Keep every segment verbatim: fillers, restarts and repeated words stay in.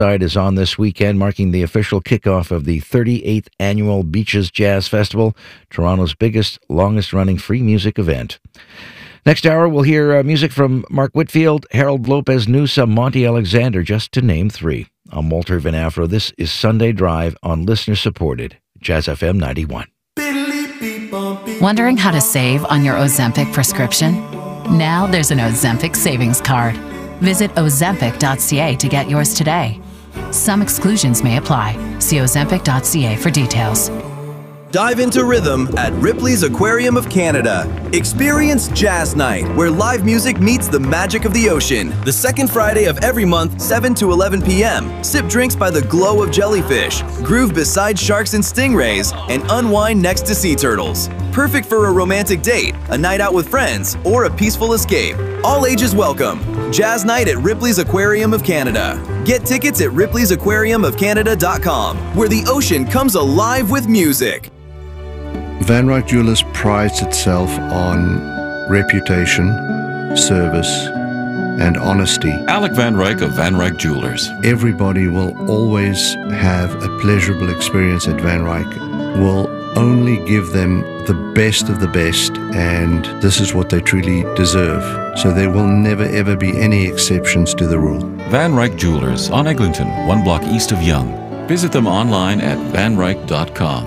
Side is on this weekend, marking the official kickoff of the thirty-eighth Annual Beaches Jazz Festival, Toronto's biggest, longest-running free music event. Next hour, we'll hear uh, music from Mark Whitfield, Harold Lopez Nusa, Monty Alexander, just to name three. I'm Walter Van Afro. This is Sunday Drive on listener-supported Jazz F M ninety-one. Wondering how to save on your Ozempic prescription? Now there's an Ozempic savings card. Visit ozempic dot c a to get yours today. Some exclusions may apply. See ozempic dot c a for details. Dive into rhythm at Ripley's Aquarium of Canada. Experience Jazz Night, where live music meets the magic of the ocean. The second Friday of every month, seven to eleven p m Sip drinks by the glow of jellyfish, groove beside sharks and stingrays, and unwind next to sea turtles. Perfect for a romantic date, a night out with friends, or a peaceful escape. All ages welcome. Jazz Night at Ripley's Aquarium of Canada. Get tickets at ripley's aquarium of canada dot com, where the ocean comes alive with music. Van Ryck Jewelers prides itself on reputation, service, and honesty. Alec Van Ryck of Van Ryck Jewelers. Everybody will always have a pleasurable experience at Van Ryck. We'll only give them the best of the best, and this is what they truly deserve. So there will never ever be any exceptions to the rule. Van Ryck Jewelers on Eglinton, one block east of Yonge. Visit them online at van ryck dot com.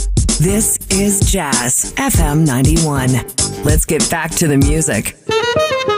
This is Jazz F M ninety-one. Let's get back to the music.